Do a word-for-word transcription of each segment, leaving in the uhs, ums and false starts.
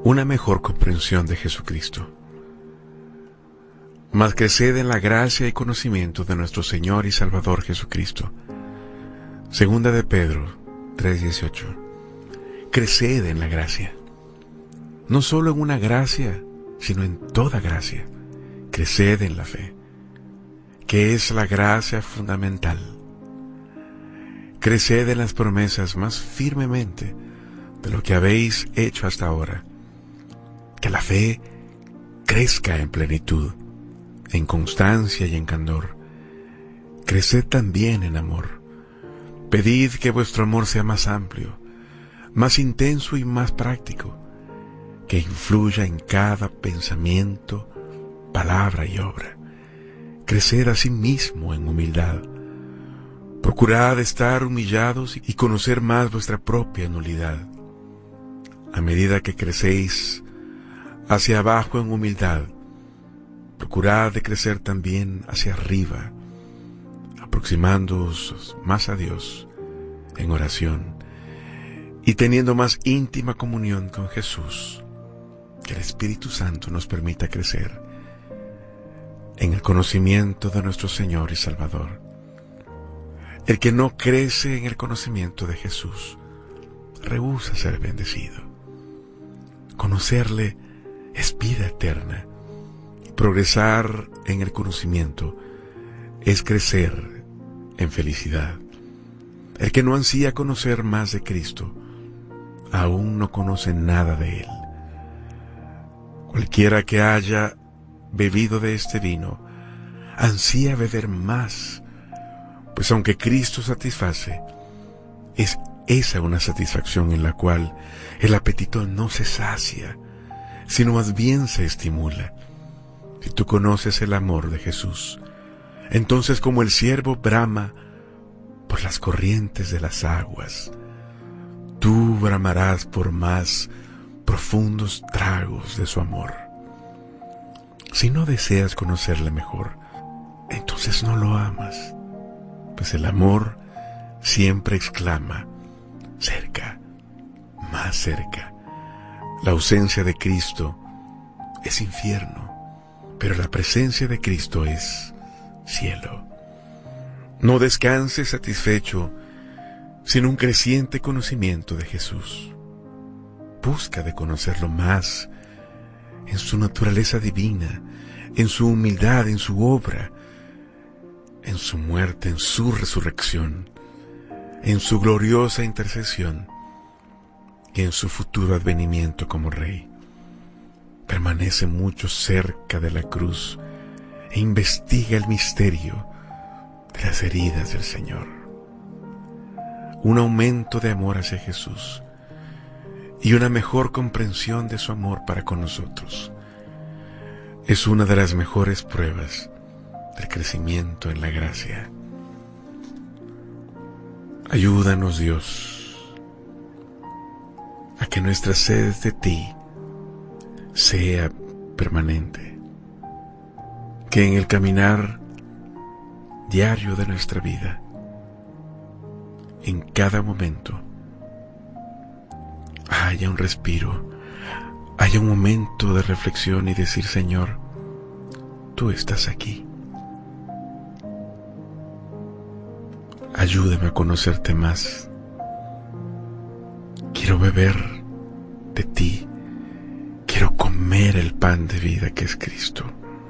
una mejor comprensión de Jesucristo. Mas creced en la gracia y conocimiento de nuestro Señor y Salvador Jesucristo. Segunda de Pedro tres dieciocho. Creced en la gracia. No solo en una gracia, sino en toda gracia. Creced en la fe, que es la gracia fundamental. Creced en las promesas más firmemente de lo que habéis hecho hasta ahora. Que la fe crezca en plenitud, en constancia y en candor. Creced también en amor. Pedid que vuestro amor sea más amplio, más intenso y más práctico, que influya en cada pensamiento, palabra y obra. Creced asimismo en humildad. Procurad estar humillados y conocer más vuestra propia nulidad. A medida que crecéis hacia abajo en humildad, procurad de crecer también hacia arriba, aproximándoos más a Dios en oración y teniendo más íntima comunión con Jesús. Que el Espíritu Santo nos permita crecer en el conocimiento de nuestro Señor y Salvador. El que no crece en el conocimiento de Jesús rehúsa ser bendecido. Conocerle es vida eterna. Progresar en el conocimiento es crecer en felicidad. El que no ansía conocer más de Cristo, aún no conoce nada de Él. Cualquiera que haya bebido de este vino, ansía beber más, pues aunque Cristo satisface, es esa una satisfacción en la cual el apetito no se sacia, sino más bien se estimula. Si tú conoces el amor de Jesús, entonces como el ciervo brama por las corrientes de las aguas, tú bramarás por más profundos tragos de su amor. Si no deseas conocerle mejor, entonces no lo amas, pues el amor siempre exclama, cerca, más cerca. La ausencia de Cristo es infierno, pero la presencia de Cristo es cielo. No descanses satisfecho sin un creciente conocimiento de Jesús. Busca de conocerlo más en su naturaleza divina, en su humildad, en su obra, en su muerte, en su resurrección, en su gloriosa intercesión y en su futuro advenimiento como Rey. Permanece mucho cerca de la cruz e investiga el misterio de las heridas del Señor. Un aumento de amor hacia Jesús y una mejor comprensión de su amor para con nosotros es una de las mejores pruebas del crecimiento en la gracia. Ayúdanos, Dios, a que nuestra sed de ti sea permanente, que en el caminar diario de nuestra vida, en cada momento, haya un respiro, haya un momento de reflexión y decir, Señor, tú estás aquí. Ayúdame a conocerte más. Quiero beber de ti. Quiero comer el pan de vida que es Cristo.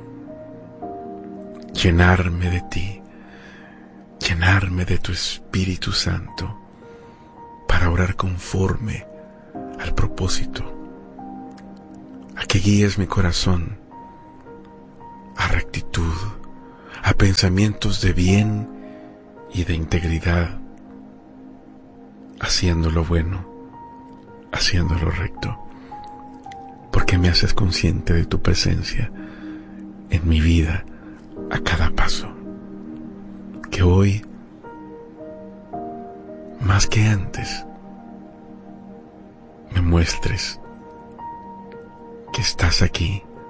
Llenarme de ti. Llenarme de tu Espíritu Santo para orar conforme al propósito, a que guíes mi corazón a rectitud, a pensamientos de bien y de integridad, haciendo lo bueno, haciendo lo recto, porque me haces consciente de tu presencia en mi vida a cada paso. Que hoy, más que antes, me muestres que estás aquí